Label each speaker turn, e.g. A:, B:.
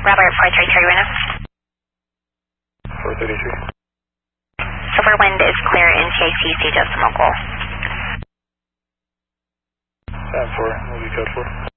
A: Robert 433 right now.
B: 433.
A: Silver wind is clear in TIC decimal goal.
B: 10-4, will be code 4.